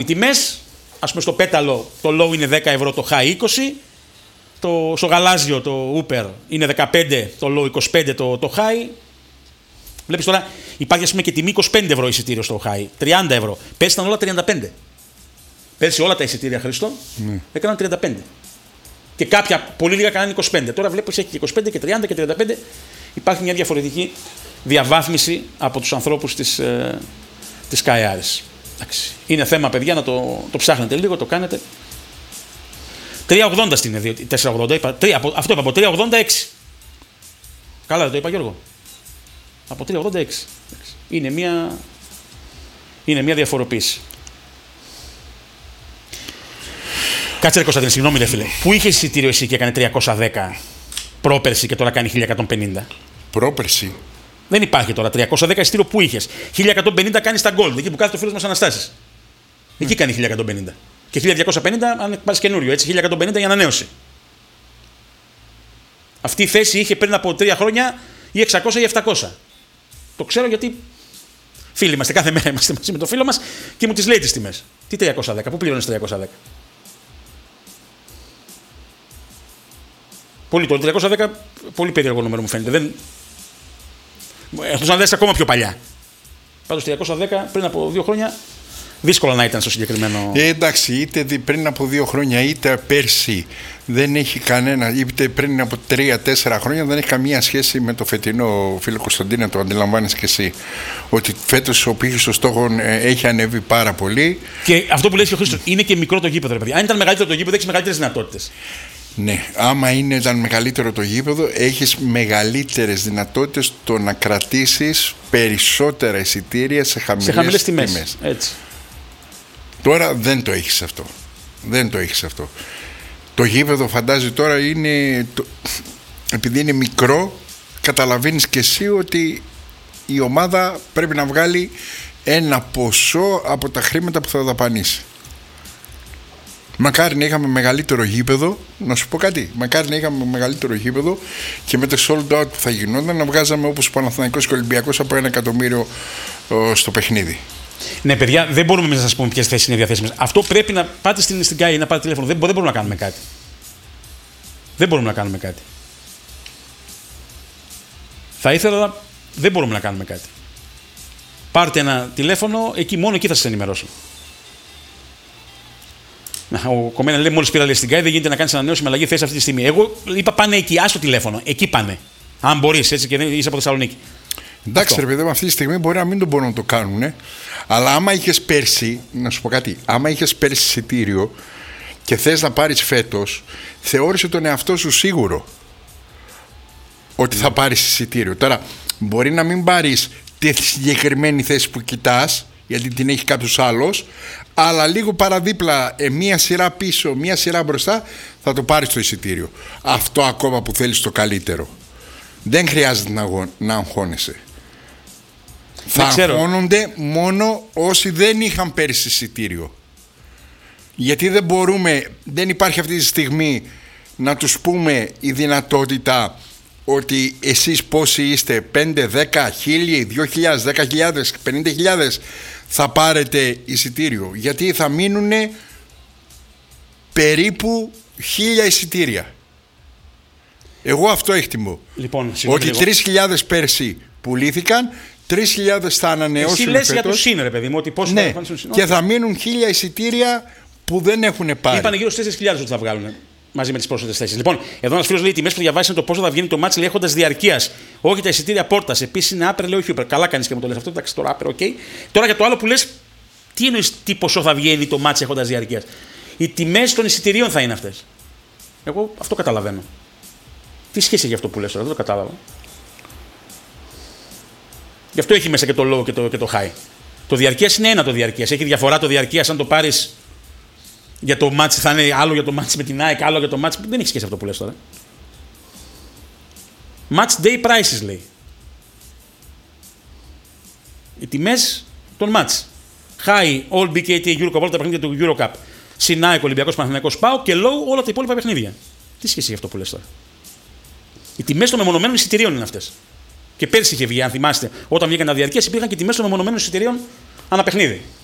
τιμές, ας πούμε στο πέταλο το low είναι 10 ευρώ, το high 20. Στο γαλάζιο το Uber είναι 15, το low 25, το high. Βλέπεις τώρα, υπάρχει ας πούμε και τιμή 25 ευρώ εισιτήριο στο high, 30 ευρώ. Πέρσι ήταν όλα 35. Πέρσι όλα τα εισιτήρια, Χριστό, έκαναν 35. Και κάποια πολύ λίγα κάνανε 25. Τώρα βλέπεις έχει και 25 και 30 και 35. Υπάρχει μια διαφορετική διαβάθμιση από τους ανθρώπους της ΚΑΕΑΡης. Είναι θέμα, παιδιά, να το ψάχνετε λίγο, το κάνετε. 3,80 στην 4,80 είπα. Αυτό είπα από 3,86. Καλά δεν το είπα, Γιώργο. Από 3,86. Είναι μια διαφοροποίηση. Κάτσε ρε Κωνσταντίνε, συγγνώμη ρε φίλε. Πού είχε εισιτήριο εσύ και έκανε 310 πρόπερση και τώρα κάνει 1150? Πρόπερση. Δεν υπάρχει τώρα 310 εισιτήριο, πού είχες? 1150 κάνει στα Gold, εκεί που κάθεται ο φίλος μας Αναστάσης. Εκεί κάνει 1150. Και 1250 αν πάρεις καινούριο, έτσι, 1150 για ανανέωση. Αυτή η θέση είχε πριν από 3 χρόνια ή 600 ή 700. Το ξέρω γιατί φίλοι είμαστε, κάθε μέρα είμαστε μαζί με το φίλο μας και μου τις λέει τις τιμές. Τι 310, πού πληρώνεις 310? Πολύ, το 310, πολύ περίεργο νούμερο μου φαίνεται. Εκτός να δεις ακόμα πιο παλιά. Πάντως 310 πριν από 2 χρόνια δύσκολο να ήταν στο συγκεκριμένο. Εντάξει, είτε πριν από 2 χρόνια είτε πέρσι δεν έχει κανένα, είτε πριν από 3-4 χρόνια δεν έχει καμία σχέση με το φετινό, φίλε Κωνσταντίνε, το αντιλαμβάνεσαι και εσύ. Ότι φέτος ο πύχης των στόχων έχει ανέβει πάρα πολύ. Και αυτό που λέει και ο Χρήστος, είναι και μικρό το γήπεδο, ρε παιδιά. Αν ήταν μεγαλύτερο το γήπεδο, έχει μεγαλύτερες δυνατότητες. Ναι, άμα ήταν μεγαλύτερο το γήπεδο, έχεις μεγαλύτερες δυνατότητες το να κρατήσεις περισσότερα εισιτήρια σε χαμηλές τιμές. Έτσι. Τώρα δεν το έχεις αυτό. Δεν το έχεις αυτό. Το γήπεδο φαντάζει τώρα είναι, επειδή είναι μικρό, καταλαβαίνεις και εσύ ότι η ομάδα πρέπει να βγάλει ένα ποσό από τα χρήματα που θα δαπανίσει. Μακάρι να είχαμε μεγαλύτερο γήπεδο, να σου πω κάτι. Μακάρι να είχαμε μεγαλύτερο γήπεδο και με το sold out που θα γινόταν να βγάζαμε όπως ο Παναθηναϊκός και ο Ολυμπιακός από 1 εκατομμύριο στο παιχνίδι. Ναι, παιδιά, δεν μπορούμε να σας πούμε ποιες θέσεις είναι διαθέσιμες. Αυτό πρέπει να πάτε στην ΚΑΗ να πάρετε τηλέφωνο. Δεν μπορούμε να κάνουμε κάτι. Δεν μπορούμε να κάνουμε κάτι. Θα ήθελα, αλλά δεν μπορούμε να κάνουμε κάτι. Πάρτε ένα τηλέφωνο, μόνο εκεί θα σας ενημερώσω. Ο Κομμένα λέει: μόλις πήρα στην ΚΑΗ, δεν γίνεται να κάνεις ανανέωση με αλλαγή θέση αυτή τη στιγμή. Εγώ είπα: πάνε εκεί, άστο τηλέφωνο. Εκεί πάνε. Αν μπορείς, έτσι και δεν είσαι από Θεσσαλονίκη. Εντάξει, ρε παιδί μου, αυτή τη στιγμή μπορεί να μην μπορούν να το κάνουν. Αλλά άμα είχες πέρσι, να σου πω κάτι, άμα είχες πέρσι εισιτήριο και θες να πάρεις φέτος, θεώρησε τον εαυτό σου σίγουρο ότι θα πάρεις εισιτήριο. Τώρα, μπορεί να μην πάρεις τη συγκεκριμένη θέση που κοιτάς, γιατί την έχει κάποιος άλλος, αλλά λίγο παραδίπλα, μία σειρά πίσω, μία σειρά μπροστά, θα το πάρεις το εισιτήριο. Αυτό ακόμα που θέλεις το καλύτερο. Δεν χρειάζεται να αγχώνεσαι. Θα αγχώνονται μόνο όσοι δεν είχαν πέρυσι εισιτήριο. Γιατί δεν υπάρχει αυτή τη στιγμή να τους πούμε η δυνατότητα ότι εσείς πόσοι είστε, 5, 10, 1000, 2000, 10.000, 50.000 θα πάρετε εισιτήριο. Γιατί θα μείνουν περίπου 1000 εισιτήρια. Εγώ αυτό εκτιμώ. Λοιπόν, ότι 3.000 πέρσι πουλήθηκαν, 3.000 θα ανανεώσουν. Εσύ λες για το ΣΥΝ, ρε παιδί μου, ότι πώς ναι, και θα μείνουν 1000 εισιτήρια που δεν έχουν πάρει. Είπανε γύρω στις 4.000 ότι θα βγάλουν μαζί με τις πρόσθετες θέσεις. Λοιπόν, εδώ ένας φίλος λέει: οι τιμές που διαβάζει είναι το πόσο θα βγαίνει το μάτς έχοντας διαρκείας. Όχι τα εισιτήρια πόρτας. Επίσης είναι άπερ, λέει ο Χιούπερ. Καλά κάνεις και μου το λες αυτό. Εντάξει, τώρα άπερ, οκ. Τώρα για το άλλο που λες, τι εννοείς τι ποσό θα βγαίνει το μάτς έχοντας διαρκείας? Οι τιμές των εισιτηρίων θα είναι αυτές. Εγώ αυτό καταλαβαίνω. Τι σχέση έχει αυτό που λες τώρα, δεν το κατάλαβα. Γι' αυτό έχει μέσα και το low και το high. Το διαρκείας είναι ένα το διαρκείας. Έχει διαφορά το διαρκείας αν το πάρεις για το match, θα είναι άλλο για το match με την ΑΕΚ, άλλο για το match. Δεν έχει σχέση αυτό που λες τώρα. Match day prices λέει. Οι τιμές των match. High, all BKT, Eurocup, όλα τα παιχνίδια του Eurocup. Συν ΑΕΚ, Ολυμπιακός, Παναθηναϊκός, ΠΑΟΚ και low όλα τα υπόλοιπα παιχνίδια. Τι σχέση έχει αυτό που λες τώρα? Οι τιμές των μεμονωμένων εισιτηρίων είναι αυτές. Και πέρσι είχε βγει, αν θυμάστε, όταν βγήκαν τα διαρκείας, υπήρχαν και τιμές των μεμονωμένων εισιτηρίων ανά παιχνίδι.